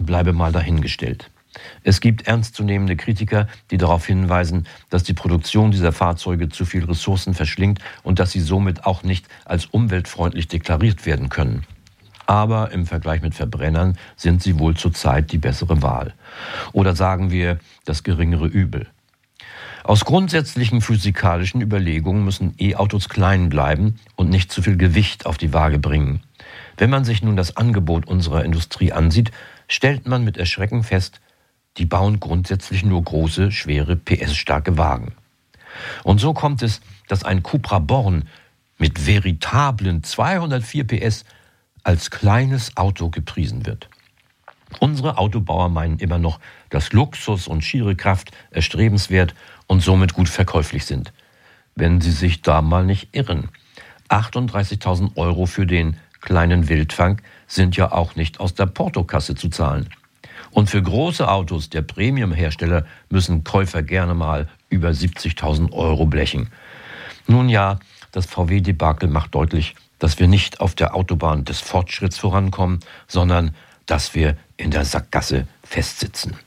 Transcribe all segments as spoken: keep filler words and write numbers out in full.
bleibe mal dahingestellt. Es gibt ernstzunehmende Kritiker, die darauf hinweisen, dass die Produktion dieser Fahrzeuge zu viel Ressourcen verschlingt und dass sie somit auch nicht als umweltfreundlich deklariert werden können. Aber im Vergleich mit Verbrennern sind sie wohl zurzeit die bessere Wahl. Oder sagen wir, das geringere Übel. Aus grundsätzlichen physikalischen Überlegungen müssen E-Autos klein bleiben und nicht zu viel Gewicht auf die Waage bringen. Wenn man sich nun das Angebot unserer Industrie ansieht, stellt man mit Erschrecken fest, die bauen grundsätzlich nur große, schwere, P S-starke Wagen. Und so kommt es, dass ein Cupra Born mit veritablen zweihundertvier P S als kleines Auto gepriesen wird. Unsere Autobauer meinen immer noch, dass Luxus und schiere Kraft erstrebenswert und somit gut verkäuflich sind. Wenn sie sich da mal nicht irren. achtunddreißigtausend Euro für den kleinen Wildfang sind ja auch nicht aus der Portokasse zu zahlen. Und für große Autos der Premium-Hersteller müssen Käufer gerne mal über siebzigtausend Euro blechen. Nun ja, das V W-Debakel macht deutlich, dass wir nicht auf der Autobahn des Fortschritts vorankommen, sondern dass wir in der Sackgasse festsitzen.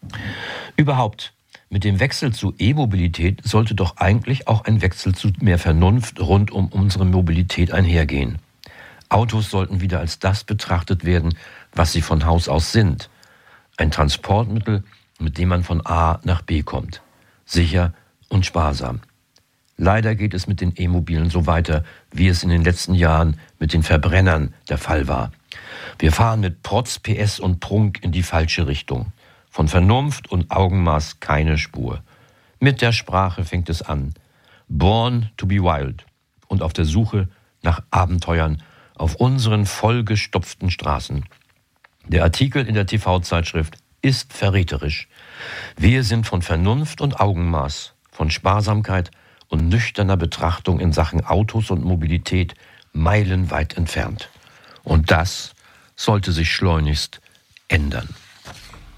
Überhaupt, mit dem Wechsel zu E-Mobilität sollte doch eigentlich auch ein Wechsel zu mehr Vernunft rund um unsere Mobilität einhergehen. Autos sollten wieder als das betrachtet werden, was sie von Haus aus sind. Ein Transportmittel, mit dem man von A nach B kommt. Sicher und sparsam. Leider geht es mit den E-Mobilen so weiter, wie es in den letzten Jahren mit den Verbrennern der Fall war. Wir fahren mit Protz, P S und Prunk in die falsche Richtung. Von Vernunft und Augenmaß keine Spur. Mit der Sprache fängt es an. Born to be wild. Und auf der Suche nach Abenteuern auf unseren vollgestopften Straßen. Der Artikel in der T V-Zeitschrift ist verräterisch. Wir sind von Vernunft und Augenmaß, von Sparsamkeit und nüchterner Betrachtung in Sachen Autos und Mobilität meilenweit entfernt. Und das sollte sich schleunigst ändern.